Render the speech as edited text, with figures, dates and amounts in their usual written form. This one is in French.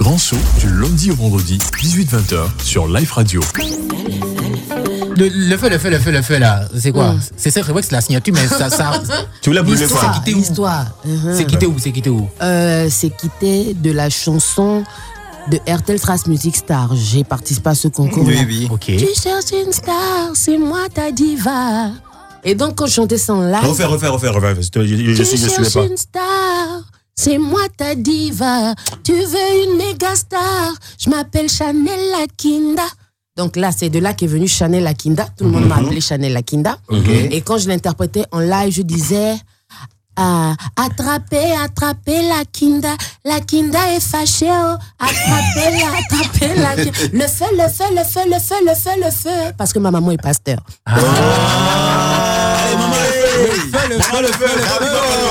grand saut du lundi au vendredi, 18-20h sur Life Radio. Le feu là, c'est quoi? C'est vrai que c'est la signature, mais ça. Tu voulais brûler quoi? L'histoire. C'est quitté où? C'est quitté de la chanson de RTL Trace Music Star. J'ai participé à ce concours. Oui. Ok. Tu cherches une star, c'est moi ta diva. Et donc quand je chantais ça en live. Refaire. Je cherches pas. une star, c'est moi ta diva. Tu veux une méga star, je m'appelle Chanel Lakinda. Donc là, c'est de là qu'est venue Chanel Lakinda. Tout le monde m'a appelé Chanel Lakinda. Et quand je l'interprétais en live, je disais attrapez Lakinda. Lakinda est fâchée. Attrapez Lakinda. Le feu. Parce que ma maman est pasteur. Allez, maman, le feu.